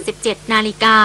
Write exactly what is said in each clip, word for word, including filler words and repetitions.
สิบเจ็ด นาฬิกา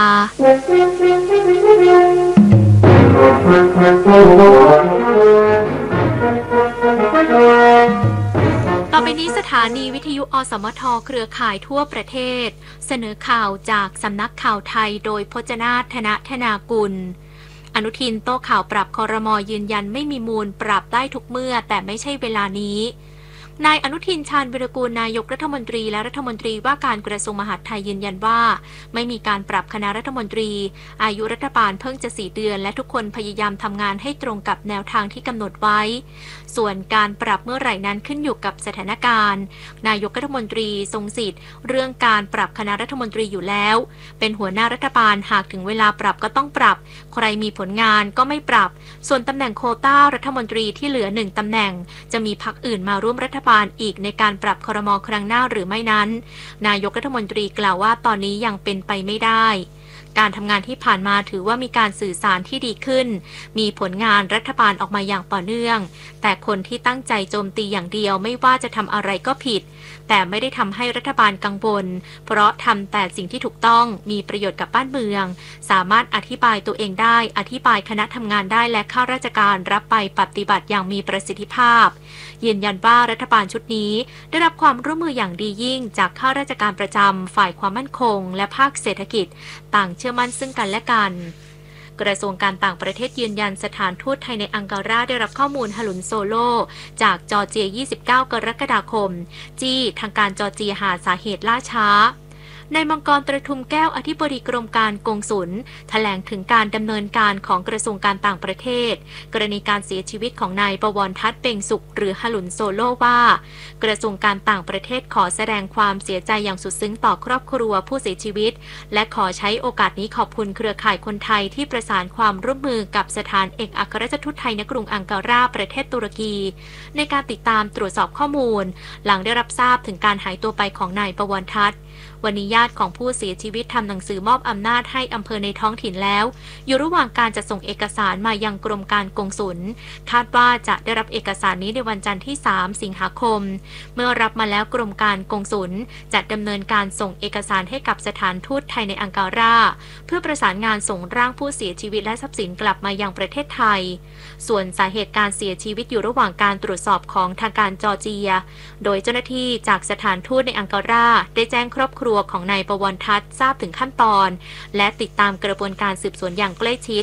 ต่อไปนี้สถานีวิทยุอสมทเครือข่ายทั่วประเทศเสนอข่าวจากสำนักข่าวไทยโดยพจนาถ ธนธนากุลอนุทินโต้ข่าวปรับครม.ยืนยันไม่มีมูลปรับได้ทุกเมื่อแต่ไม่ใช่เวลานี้นายอนุทินชาญวิรากูลนายกรัฐมนตรีและรัฐมนตรีว่าการกระทรวงมหาดไทยยืนยันว่าไม่มีการปรับคณะรัฐมนตรีอายุรัฐบาลเพิ่งจะสี่เดือนและทุกคนพยายามทำงานให้ตรงกับแนวทางที่กำหนดไว้ส่วนการปรับเมื่อไหร่นั้นขึ้นอยู่กับสถานการณ์นายกรัฐมนตรีทรงสิทธิ์เรื่องการปรับคณะรัฐมนตรีอยู่แล้วเป็นหัวหน้ารัฐบาลหากถึงเวลาปรับก็ต้องปรับใครมีผลงานก็ไม่ปรับส่วนตำแหน่งโควต้ารัฐมนตรีที่เหลือหนึ่งตำแหน่งจะมีพรรคอื่นมาร่วมรัฐบาลอีกในการปรับครม.ครั้งหน้าหรือไม่นั้นนายกรัฐมนตรีกล่าวว่าตอนนี้ยังเป็นไปไม่ได้การทำงานที่ผ่านมาถือว่ามีการสื่อสารที่ดีขึ้นมีผลงานรัฐบาลออกมาอย่างต่อเนื่องแต่คนที่ตั้งใจโจมตีอย่างเดียวไม่ว่าจะทำอะไรก็ผิดแต่ไม่ได้ทำให้รัฐบาลกังวลเพราะทำแต่สิ่งที่ถูกต้องมีประโยชน์กับบ้านเมืองสามารถอธิบายตัวเองได้อธิบายคณะทำงานได้และข้าราชการรับไปปฏิบัติอย่างมีประสิทธิภาพยืนยันว่ารัฐบาลชุดนี้ได้รับความร่วมมืออย่างดียิ่งจากข้าราชการประจำฝ่ายความมั่นคงและภาคเศรษฐกิจต่างเชื่อมั่นซึ่งกันและกันกระทรวงการต่างประเทศยืนยันสถานทูตไทยในอังการาได้รับข้อมูลฮลุนโซโลจากจอร์เจียยี่สิบเก้ากรกฎาคมจี้ทางการจอร์เจียหาสาเหตุล่าช้านายมังกรตระทุมแก้วอธิบดีกรมการกงสุลแถลงถึงการดำเนินการของกระทรวงการต่างประเทศกรณีการเสียชีวิตของนายประวรทัศน์เป่งสุขหรือฮลุนโซโลว่ากระทรวงการต่างประเทศขอแสดงความเสียใจอย่างสุดซึ้งต่อครอบครัวผู้เสียชีวิตและขอใช้โอกาสนี้ขอบคุณเครือข่ายคนไทยที่ประสานความร่วมมือกับสถานเอกอัครราชทูตไทยณกรุงอังการาประเทศตุรกีในการติดตามตรวจสอบข้อมูลหลังได้รับทราบถึงการหายตัวไปของนายประวรทัศน์วันนี้ญาติของผู้เสียชีวิตทำหนังสือมอบอำนาจให้อำเภอในท้องถิ่นแล้วอยู่ระหว่างการจะส่งเอกสารมายังกรมการกงสุลคาดว่าจะได้รับเอกสารนี้ในวันจันทร์ที่สามสิงหาคมเมื่อรับมาแล้วกรมการกงสุลจะดำเนินการส่งเอกสารให้กับสถานทูตไทยในอังการาเพื่อประสานงานส่งร่างผู้เสียชีวิตและทรัพย์สินกลับมายังประเทศไทยส่วนสาเหตุการเสียชีวิตอยู่ระหว่างการตรวจสอบของทางการจอร์เจียโดยเจ้าหน้าที่จากสถานทูตในอังการาได้แจ้งครอบครัวของนายประวรทัศน์ทราบถึงขั้นตอนและติดตามกระบวนการสืบสวนอย่างใกล้ชิด